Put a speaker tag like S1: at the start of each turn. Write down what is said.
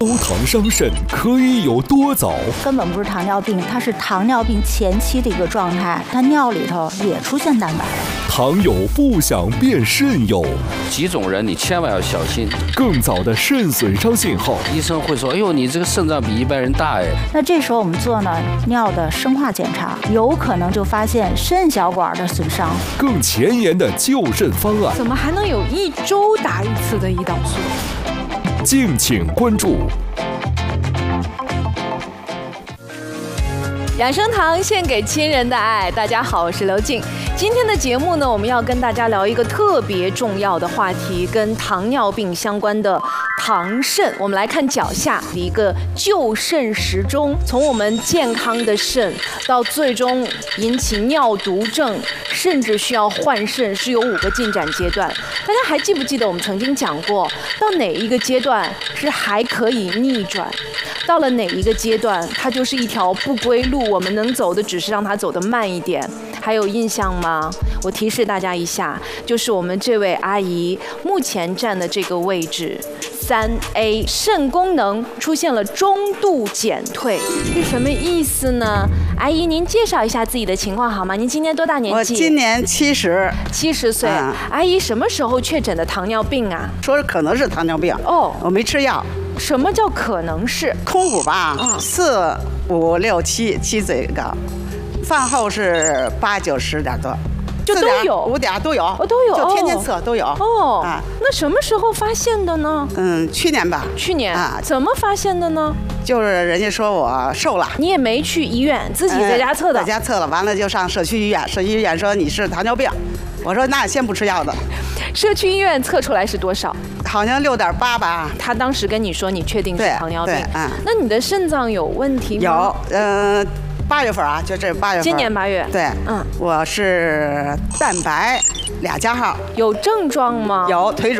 S1: 高糖伤肾可以有多早？
S2: 根本不是糖尿病，它是糖尿病前期的一个状态，它尿里头也出现蛋白。
S1: 糖友不想变肾友，
S3: 几种人你千万要小心。
S1: 更早的肾损伤信号，
S3: 医生会说：“哎呦，你这个肾脏比一般人大哎。”
S2: 那这时候我们做呢尿的生化检查，有可能就发现肾小管的损伤。
S1: 更前沿的救肾方案，
S4: 怎么还能有1周打1次的胰岛素？
S1: 敬请关注。
S4: 养生堂献给亲人的爱。大家好，我是刘静。今天的节目呢，我们要跟大家聊一个特别重要的话题，跟糖尿病相关的糖肾。我们来看脚下的一个救肾时钟，从我们健康的肾到最终引起尿毒症，甚至需要换肾，是有5个进展阶段。大家还记不记得我们曾经讲过，到哪一个阶段是还可以逆转？到了哪一个阶段，它就是一条不归路，我们能走的只是让它走得慢一点。还有印象吗？我提示大家一下，就是我们这位阿姨目前站的这个位置，3A 肾功能出现了中度减退，是什么意思呢？阿姨，您介绍一下自己的情况好吗？您今年多大年纪？
S5: 我今年70
S4: 岁。阿姨什么时候确诊的糖尿病啊？
S5: 说可能是糖尿病哦，我没吃药。
S4: 什么叫可能是？
S5: 空腹吧，4、5、6、7最高，饭后是8、9、10点多，
S4: 就都有
S5: 5点都有，
S4: 都有，
S5: 就天天测都有。
S4: 哦，那什么时候发现的呢？
S5: 去年吧。
S4: 去年啊？怎么发现的呢？
S5: 就是人家说我瘦了，
S4: 你也没去医院，自己在家测的。
S5: 在家测了，完了就上社区医院，社区医院说你是糖尿病，我说那先不吃药的。
S4: 社区医院测出来是多少？
S5: 好像6.8吧。
S4: 他当时跟你说你确定是糖尿病，那你的肾脏有问题吗？
S5: 有，8月份啊，就这8月份。
S4: 今年8月。
S5: 对，我是蛋白2加号。
S4: 有症状吗？
S5: 有腿肿。